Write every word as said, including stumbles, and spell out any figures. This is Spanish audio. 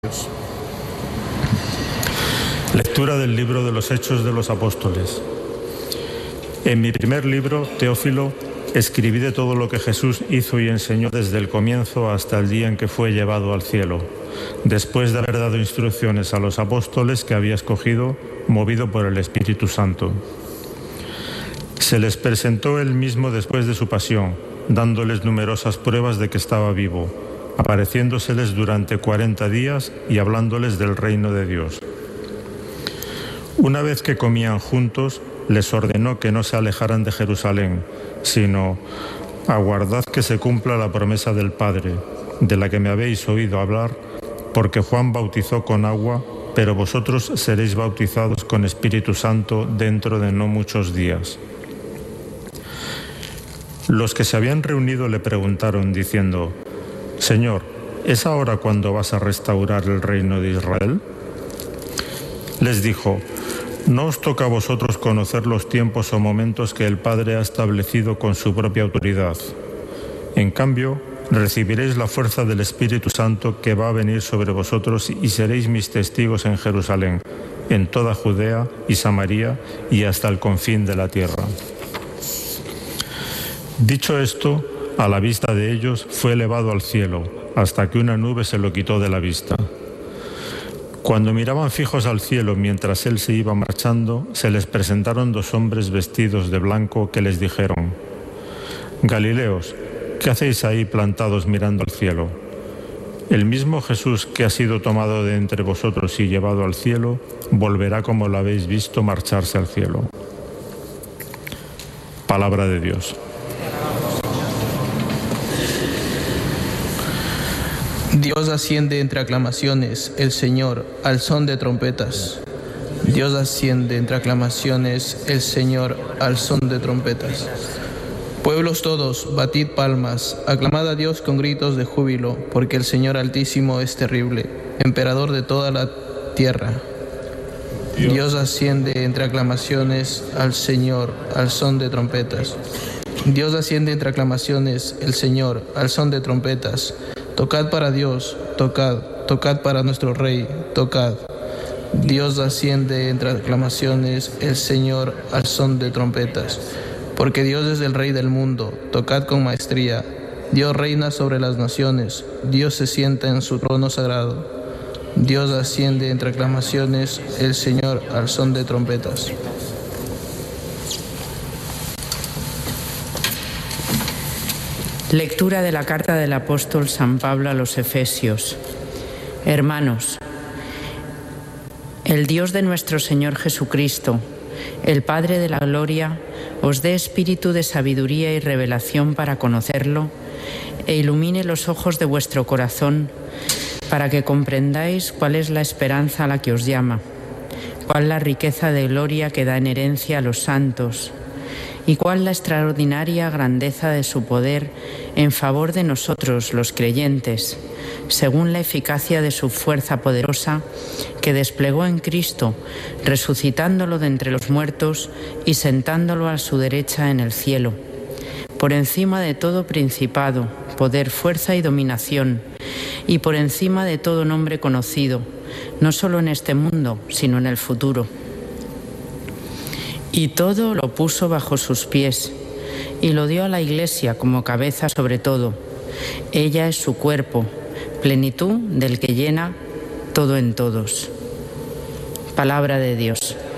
Lectura del libro de los Hechos de los Apóstoles. En mi primer libro, Teófilo, escribí de todo lo que Jesús hizo y enseñó desde el comienzo hasta el día en que fue llevado al cielo, después de haber dado instrucciones a los apóstoles que había escogido, movido por el Espíritu Santo. Se les presentó él mismo después de su pasión, dándoles numerosas pruebas de que estaba vivo, apareciéndoseles durante cuarenta días y hablándoles del reino de Dios. Una vez que comían juntos, les ordenó que no se alejaran de Jerusalén, sino: aguardad que se cumpla la promesa del Padre, de la que me habéis oído hablar, porque Juan bautizó con agua, pero vosotros seréis bautizados con Espíritu Santo dentro de no muchos días. Los que se habían reunido le preguntaron, diciendo: Señor, ¿es ahora cuando vas a restaurar el reino de Israel? Les dijo: no os toca a vosotros conocer los tiempos o momentos que el Padre ha establecido con su propia autoridad. En cambio, recibiréis la fuerza del Espíritu Santo que va a venir sobre vosotros y seréis mis testigos en Jerusalén, en toda Judea y Samaria y hasta el confín de la tierra. Dicho esto, a la vista de ellos fue elevado al cielo, hasta que una nube se lo quitó de la vista. Cuando miraban fijos al cielo mientras él se iba marchando, se les presentaron dos hombres vestidos de blanco que les dijeron: Galileos, ¿qué hacéis ahí plantados mirando al cielo? El mismo Jesús que ha sido tomado de entre vosotros y llevado al cielo, volverá como lo habéis visto marcharse al cielo. Palabra de Dios. Dios asciende entre aclamaciones, el Señor, al son de trompetas. Dios asciende entre aclamaciones, el Señor, al son de trompetas. Pueblos todos, batid palmas, aclamad a Dios con gritos de júbilo, porque el Señor Altísimo es terrible, emperador de toda la tierra. Dios, Dios asciende entre aclamaciones, al Señor, al son de trompetas. Dios asciende entre aclamaciones, el Señor, al son de trompetas. Tocad para Dios, tocad, tocad para nuestro Rey, tocad. Dios asciende entre aclamaciones, el Señor, al son de trompetas. Porque Dios es el Rey del mundo, tocad con maestría. Dios reina sobre las naciones, Dios se sienta en su trono sagrado. Dios asciende entre aclamaciones, el Señor, al son de trompetas. Lectura de la carta del apóstol San Pablo a los Efesios. Hermanos, el Dios de nuestro Señor Jesucristo, el Padre de la gloria, os dé espíritu de sabiduría y revelación para conocerlo, e ilumine los ojos de vuestro corazón, para que comprendáis cuál es la esperanza a la que os llama, cuál la riqueza de gloria que da en herencia a los santos, y cuál la extraordinaria grandeza de su poder en favor de nosotros, los creyentes, según la eficacia de su fuerza poderosa que desplegó en Cristo, resucitándolo de entre los muertos y sentándolo a su derecha en el cielo, por encima de todo principado, poder, fuerza y dominación, y por encima de todo nombre conocido, no solo en este mundo, sino en el futuro. Y todo lo puso bajo sus pies, y lo dio a la Iglesia como cabeza sobre todo. Ella es su cuerpo, plenitud del que llena todo en todos. Palabra de Dios.